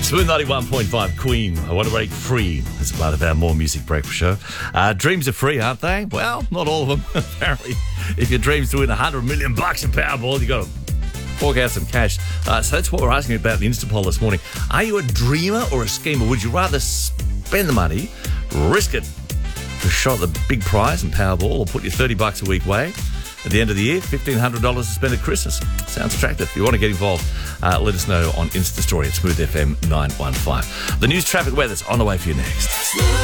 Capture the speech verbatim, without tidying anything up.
Smooth ninety-one point five Queen. I want to break free. It's part of our More Music Breakfast show. Uh, dreams are free, aren't they? Well, not all of them. Apparently, if your dreams to win one hundred million bucks in Powerball, you got to fork out some cash. Uh, so that's what we're asking about the Insta poll this morning. Are you a dreamer or a schemer? Would you rather spend the money, risk it for a shot at the big prize in Powerball, or put your thirty bucks a week away? At the end of the year, fifteen hundred dollars to spend at Christmas. Sounds attractive. If you want to get involved, uh, let us know on Insta Story at Smooth F M nine one five. The news, traffic, weather's on the way for you next.